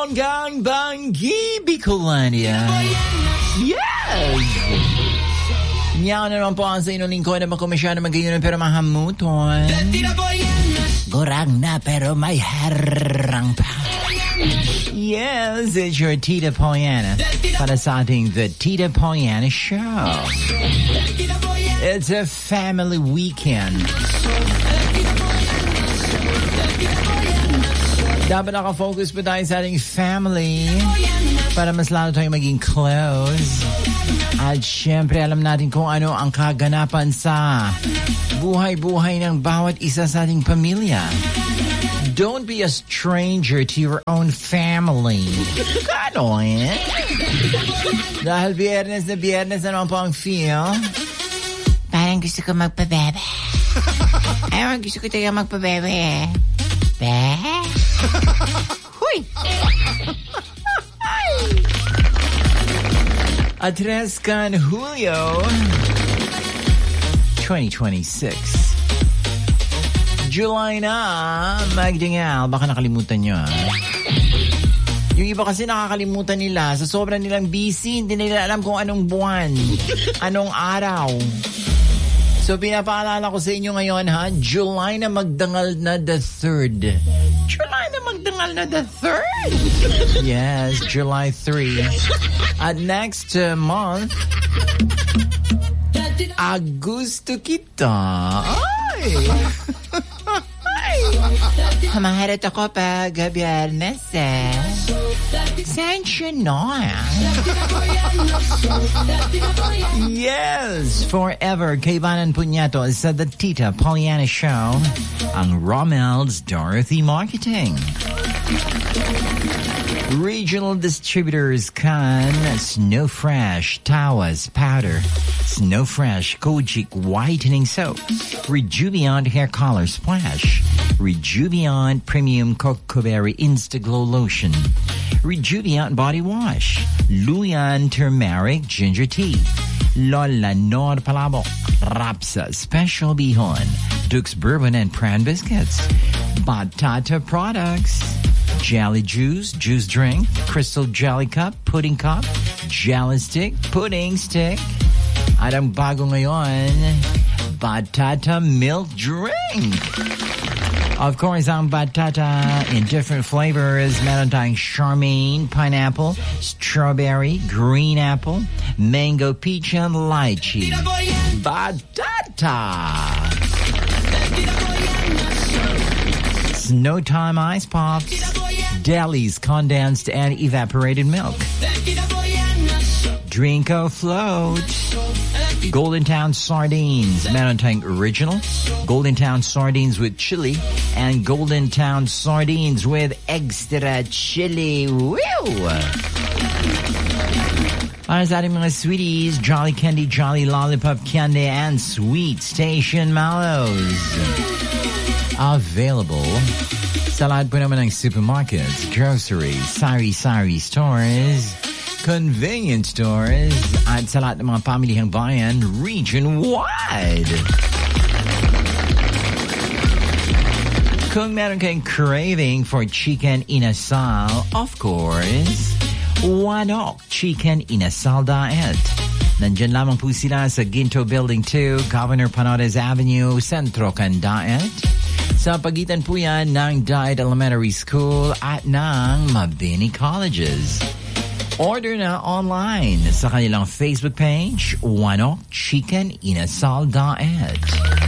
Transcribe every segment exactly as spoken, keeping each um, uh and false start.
Bonggang Banggi Bicolania. Yes! Yan naman po ang sa inyong lingkod na makomesyano magayunan pero mahamuton. Gorang na pero may harang pa. Yes, it's your Tita Pollyanna para sa ating The Tita Pollyanna Show. It's a family weekend. Dapat nakafocus po tayo sa ating family para mas lalo tayong maging close. At syempre, alam natin kung ano ang kaganapan sa buhay-buhay ng bawat isa sa ating pamilya. Don't be a stranger to your own family. Kano eh? Dahil biyernes na biyernes, ano po ang feel? Parang gusto ko magpabebe. Ay, gusto ko tayo magpabebe. Be? Huy! Atres kan Julio twenty twenty-six. July na, magdingal. Baka nakalimutan nyo, ha? Yung iba kasi nakakalimutan nila. Sa sobrang nilang busy, hindi nila alam kung anong buwan, anong araw. So, pinapaalala ko sa inyo ngayon, ha? July na magdangal na the third. July na magdangal na the third? Yes, July third. At next uh, month, Agosto kita. Ay! Ay! Maharap ako pag biyernes eh. Sensya na. Yes! Forever, Kaibanan Punyato sa The Tita Pollyanna Show, ang Rommel's Dorothy Marketing. Regional distributors can Snow Fresh Tawas Powder, Snow Fresh Kojic Whitening Soap, Rejuviant Hair Color Splash, Rejuviant Premium Cocoa Berry Instaglow Lotion, Rejuviant Body Wash, Luyan Turmeric Ginger Tea, Lola Nor Palabok, Rapsa Special Bihon, Duke's Bourbon and Pran Biscuits, Batata Products, Jelly Juice, Juice Drink, Crystal Jelly Cup, Pudding Cup, Jelly Stick, Pudding Stick. At ang bago ngayon, Batata Milk Drink. Of course, ang Batata in different flavors. Meron tayong Charmaine, Pineapple, Strawberry, Green Apple, Mango Peach, and Lychee. Batata! Snow Time Ice Pops, Deli's condensed and evaporated milk, Drinko Float, Golden Town Sardines, Meron tayong Original, Golden Town Sardines with chili, and Golden Town Sardines with extra chili. Woo! Para sa ating mga sweeties, Jolly Candy, Jolly Lollipop Candy, and Sweet Station Mallows. Available sa lahat po naman ng supermarkets, groceries, sari-sari stores, convenience stores, at sa lahat ng mga pamilihang bayan region-wide. Kung meron kayong craving for chicken inasal, of course, Wanok Chicken Inasal Diet. Nandyan lamang po sila sa Ginto Building two, Governor Panores Avenue, Centro Candaet. Sa pagitan po yan ng Diet Elementary School at ng Mabini Colleges. Order na online sa kanilang Facebook page, Wanok Chicken Inasal Diet.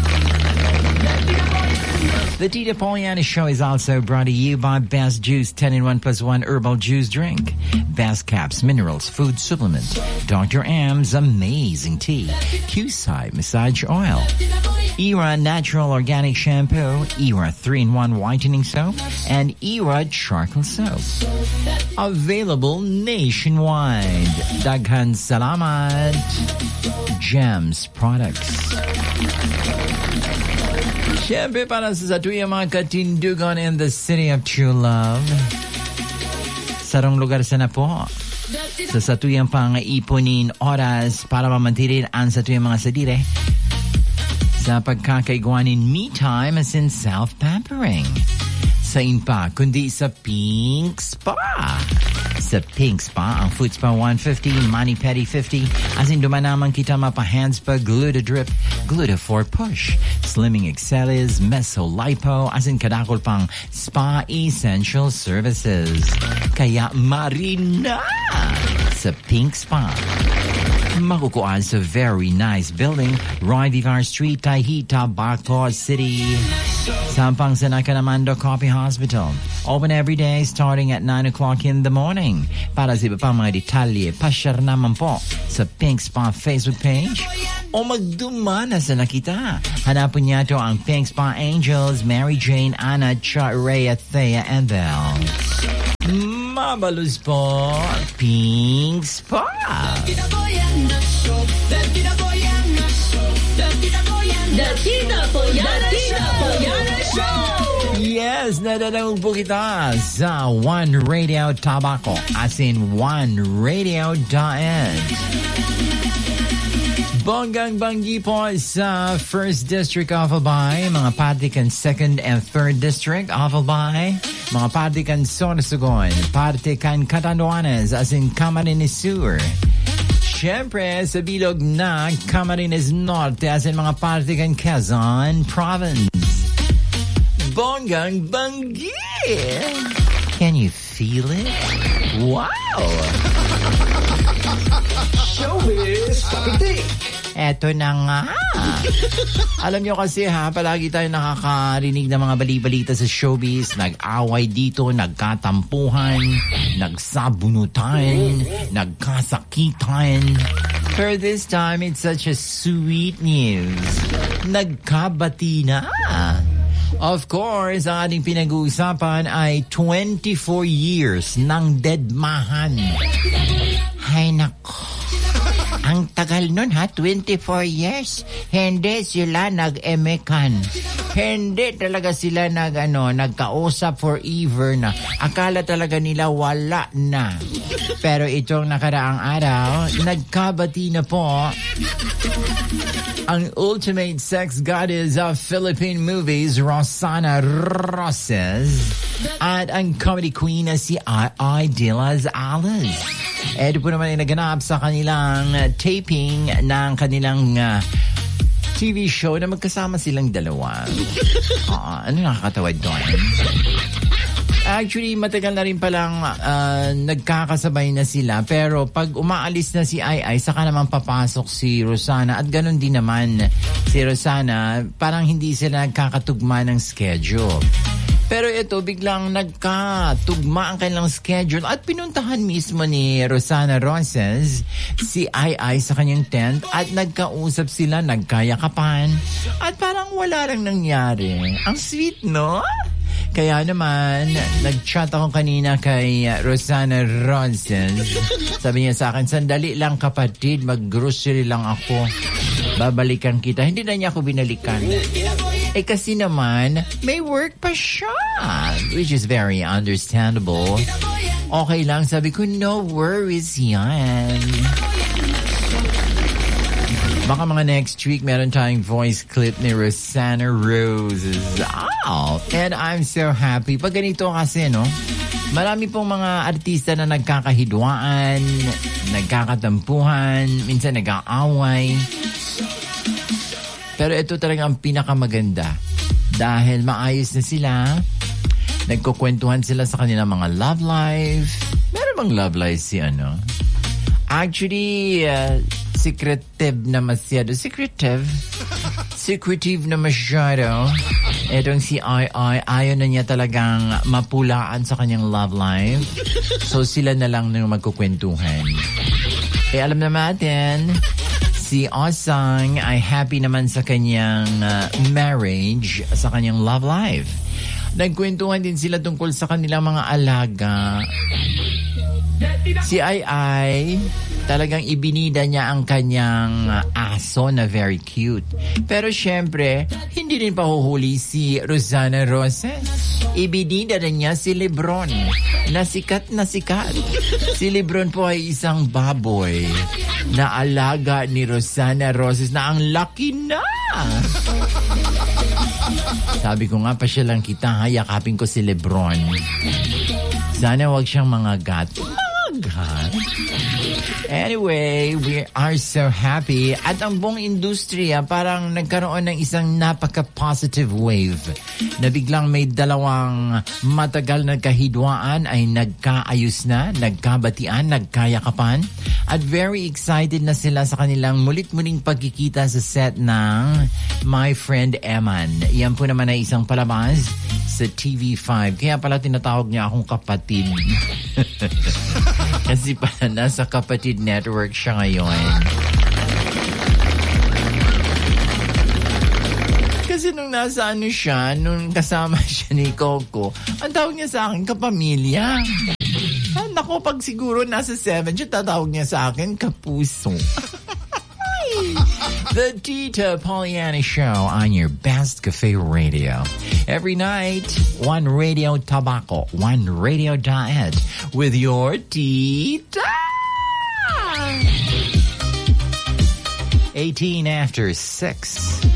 The Tita Pollyanna Show is also brought to you by Best Juice ten in one plus one Herbal Juice Drink, Best Caps Minerals Food Supplement, Doctor Am's Amazing Tea, Q-Side Massage Oil, Era Natural Organic Shampoo, Era three in one Whitening Soap, and Era Charcoal Soap. Available nationwide. Daghan salamat. Gems Products. Siyempre para sa satuyang mga katindugan in the city of true love. Sarong lugar sana po. Sa satuyang pang-ipunin oras para mamantirin ang satuyang mga sadire. Sa pagkakaigwanin me time as in self-pampering. Saan pa kundi sa Pink Spa. Sa Pink Spa, ang foot spa one fifty, mani pedi fifty. As in dumanaman kita mapa-hands pa, gluta drip, gluta four push, slimming excelis, mesolipo, as in kadakol pang spa essential services. Kaya marina sa Pink Spa. Makukuhaan sa very nice building, Roy Vivar Street, Tahita, Bacoor City. Sampang sa Nakanamando Coffee Hospital. Open every day starting at nine o'clock in the morning. Para sa iba pang mga detalye, pasyar naman po sa Pink Spa Facebook page o magdumana sa nakita. Hanapin niya to ang Pink Spa Angels, Mary Jane, Anna, Cha, Rhea, Thea, and Belle. Mabalus po, Pink Spa. The Tita Boyana Show. The Tita Boyana Show. Yes, nadadamog po kita sa One Radio Tabaco, as in One Radio Daan. Bonggang-banggi po sa First District of Albay, mga Patikan Second and Third District of Albay, mga Patikan Sorsogon, Patikan Catanduanes, as in Camarines Sur. Siyempre, sa bilog na Camarines Norte, as in mga Patikan Quezon Province. Bonggang-banggi! Can you feel it? Wow! Showbiz Papitik! Eto na nga. Alam nyo kasi ha, palagi tayo nakakarinig ng mga bali-balita sa showbiz. Nag-away dito, nagkatampuhan, nagsabunutan, nagkasakitan. For this time, it's such a sweet news. Nagkabati na. Of course, ang ating pinag-uusapan ay twenty-four years ng deadmahan. Hay nako. Ang tagal nun ha, twenty-four years. Hindi sila nag-emekan. Hindi talaga sila nag, ano, nagkausap forever na. Akala talaga nila wala na. Pero itong nakaraang araw, nagkabati na po ang ultimate sex goddess of Philippine movies, Rosana Roses, at ang comedy queen na si I I Dilas Alas. Ito po naman ay naganap sa kanilang taping ng kanilang uh, T V show na magkasama silang dalawa. Uh, ano nakakatawa doon? Actually, matagal na rin palang uh, nagkakasabay na sila. Pero pag umaalis na si Ai Ai, saka naman papasok si Rosana. At ganun din naman si Rosana, parang hindi sila nagkakatugma ng schedule. Pero ito, biglang nagkatugma ang kanilang schedule at pinuntahan mismo ni Rosana Roses si Ai Ai sa kanyang tent at nagkausap sila, nagkayakapan at parang wala lang nangyari. Ang sweet, no? Kaya naman, nag-chat ako kanina kay Rosana Roses. Sabi niya sa akin, sandali lang kapatid, mag-grocery lang ako. Babalikan kita. Hindi na niya ako binalikan. Eh kasi naman, may work pa siya. Which is very understandable. Okay lang, sabi ko, no worries yan. Baka mga next week, meron tayong voice clip ni Rosana Roses. Oh, and I'm so happy. Pag ganito kasi, no? Marami pong mga artista na nagkakahidwaan, nagkakatampuhan, minsan nag-aaway. Pero ito talaga ang pinakamaganda. Dahil maayos na sila, nagkukwentuhan sila sa kanilang mga love life. Meron bang love life si ano? Actually, uh, secretive na masyado. Secretive? Secretive na masyado. Etong si Ai Ai, ayaw na niya talagang mapulaan sa kanyang love life. So sila na lang nang magkukwentuhan. Eh alam naman natin, si Osang ay happy naman sa kanyang uh, marriage, sa kanyang love life. Nagkwentuhan din sila tungkol sa kanilang mga alaga. Si Ai Ai, talagang ibinida niya ang kanyang aso na very cute. Pero syempre, hindi rin pahuhuli si Rosana Roses. Ibinida na niya si Lebron, na sikat na sikat. Si Lebron po ay isang baboy na alaga ni Rosana Roses na ang laki na. Sabi ko nga, pasyalan kita, hayakapin ko si Lebron. Sana wag siyang mga gat. Mga Anyway, we are so happy. At ang buong industriya parang nagkaroon ng isang napaka-positive wave na biglang may dalawang matagal na kahidwaan ay nagkaayos na, nagkabatian, nagkayakapan. At very excited na sila sa kanilang mulit-muling pagkikita sa set ng My Friend Eman. Yan po naman ay isang palabas sa T V five. Kaya pala tinatawag niya akong kapatid. Kasi pala nasa Kapatid Network siya ngayon. Kasi nung nasa ano siya, nung kasama siya ni Coco, ang tawag niya sa akin, kapamilya. Ah, naku, pag siguro nasa seven siya, tatawag niya sa akin, kapuso. The Tita Poliana Show on your best cafe radio. Every night, one radio tobacco, one radio diet with your Tita. eighteen after six.